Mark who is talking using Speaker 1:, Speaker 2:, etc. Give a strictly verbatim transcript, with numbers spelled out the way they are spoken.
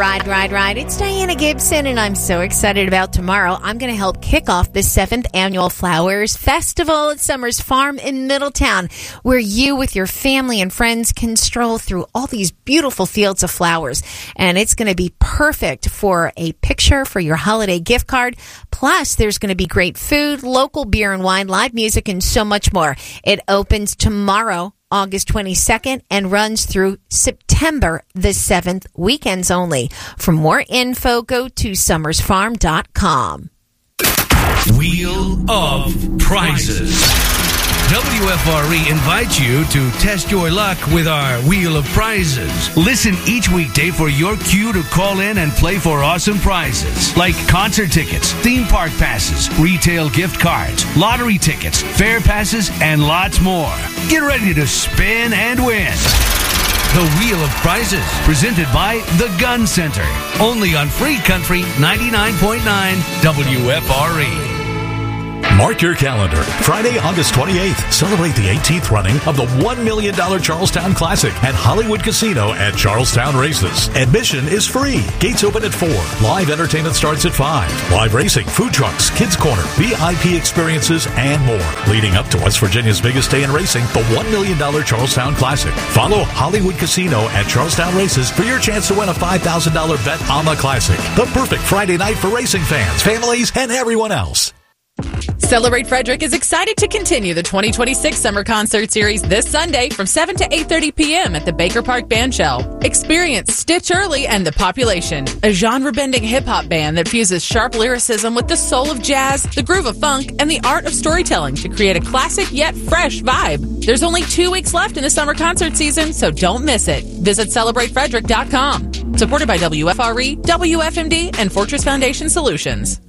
Speaker 1: Ride, ride, ride. It's Diana Gibson, and I'm so excited about tomorrow. I'm going to help kick off the seventh Annual Flowers Festival at Summers Farm in Middletown, where you with your family and friends can stroll through all these beautiful fields of flowers. And it's going to be perfect for a picture for your holiday gift card. Plus, there's going to be great food, local beer and wine, live music, and so much more. It opens tomorrow, August twenty-second, and runs through September the seventh, weekends only. For more info, go to summers farm dot com.
Speaker 2: Wheel of Prizes. W F R E invites you to test your luck with our Wheel of Prizes. Listen each weekday for your cue to call in and play for awesome prizes like concert tickets, theme park passes, retail gift cards, lottery tickets, fair passes, and lots more. Get ready to spin and win. The Wheel of Prizes, presented by The Gun Center. Only on Free Country ninety-nine point nine W F R E.
Speaker 3: Mark your calendar. Friday, August twenty-eighth. Celebrate the eighteenth running of the one million dollars Charlestown Classic at Hollywood Casino at Charlestown Races. Admission is free. Gates open at four. Live entertainment starts at five. Live racing, food trucks, kids corner, V I P experiences, and more. Leading up to West Virginia's biggest day in racing, the one million dollars Charlestown Classic. Follow Hollywood Casino at Charlestown Races for your chance to win a five thousand dollars bet on the Classic. The perfect Friday night for racing fans, families, and everyone else.
Speaker 4: Celebrate Frederick is excited to continue the twenty twenty-six Summer Concert Series this Sunday from seven to eight thirty p.m. at the Baker Park Bandshell. Experience Stitch Early and The Population, a genre-bending hip-hop band that fuses sharp lyricism with the soul of jazz, the groove of funk, and the art of storytelling to create a classic yet fresh vibe. There's only two weeks left in the summer concert season, so don't miss it. Visit celebrate frederick dot com. Supported by W F R E, W F M D, and Fortress Foundation Solutions.